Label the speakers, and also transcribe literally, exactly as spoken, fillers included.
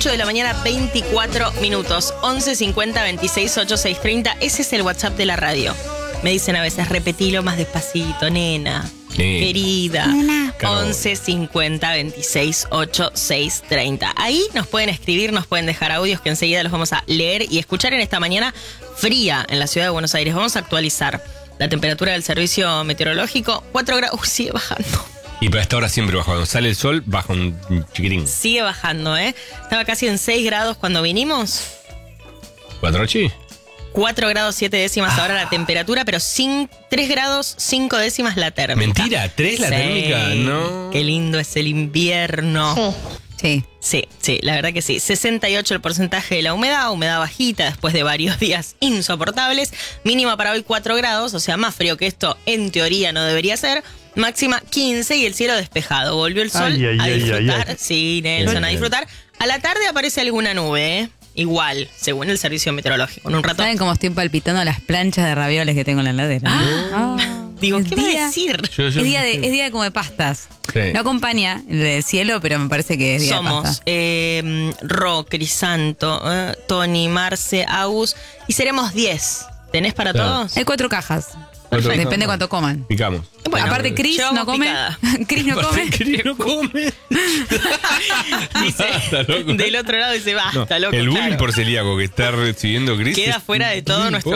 Speaker 1: ocho de la mañana, veinticuatro minutos. once cincuenta veintiséis ochenta y seis treinta. Ese es el WhatsApp de la radio. Me dicen a veces, repetilo más despacito, nena.
Speaker 2: Sí.
Speaker 1: Querida.
Speaker 3: Nena.
Speaker 1: once cincuenta veintiséis ochenta y seis treinta. Ahí nos pueden escribir, nos pueden dejar audios que enseguida los vamos a leer y escuchar en esta mañana fría en la ciudad de Buenos Aires. Vamos a actualizar la temperatura del servicio meteorológico. cuatro grados. Uy, sigue bajando.
Speaker 2: Y para esta hora siempre baja. Cuando sale el sol, baja un chiquitín.
Speaker 1: Sigue bajando, ¿eh? Estaba casi en seis grados cuando vinimos.
Speaker 2: ¿Cuatro chi?
Speaker 1: cuatro grados siete décimas ahora la temperatura, pero sin, tres grados cinco décimas la térmica.
Speaker 2: Mentira, ¿tres la
Speaker 1: Sí.
Speaker 2: térmica? No.
Speaker 1: Qué lindo es el invierno.
Speaker 3: Sí.
Speaker 1: Sí, sí, la verdad que sí. sesenta y ocho el porcentaje de la humedad, humedad bajita después de varios días insoportables. Mínima para hoy cuatro grados, o sea, más frío que esto en teoría no debería ser. Máxima quince y el cielo despejado. Volvió el sol
Speaker 4: Ay, ay,
Speaker 1: a
Speaker 4: ay,
Speaker 1: disfrutar.
Speaker 4: ay, ay.
Speaker 1: Sí, Nelson, a disfrutar. A la tarde aparece alguna nube, ¿eh? Igual, según el servicio meteorológico. En un rato.
Speaker 3: ¿Saben cómo estoy palpitando las planchas de ravioles que tengo en la heladera? Ah.
Speaker 1: Digo,
Speaker 3: Es
Speaker 1: ¿qué va a
Speaker 3: día-
Speaker 1: decir?
Speaker 2: Yo- yo-
Speaker 3: Es día, de, es día de como de pastas.
Speaker 2: Sí.
Speaker 3: No acompaña el del cielo, pero me parece que es día de
Speaker 1: Somos
Speaker 3: pasta.
Speaker 1: eh, Ro, Crisanto, eh, Tony, Marce, Agus y seremos diez. ¿Tenés para
Speaker 2: Claro.
Speaker 1: todos?
Speaker 3: Hay cuatro cajas.
Speaker 2: Perfecto.
Speaker 3: Depende cuánto coman.
Speaker 2: Picamos.
Speaker 1: Bueno,
Speaker 3: Aparte, Chris
Speaker 1: llevamos
Speaker 3: no come.
Speaker 1: picada.
Speaker 3: Chris no come.
Speaker 2: Cris no come.
Speaker 1: Dice,
Speaker 2: Basta, loco.
Speaker 1: del otro lado dice, basta,
Speaker 2: No,
Speaker 1: loco.
Speaker 2: el bullying
Speaker 1: claro.
Speaker 2: por celíaco que está recibiendo Cris.
Speaker 1: Queda
Speaker 2: es
Speaker 1: fuera de todo
Speaker 2: muy
Speaker 1: nuestro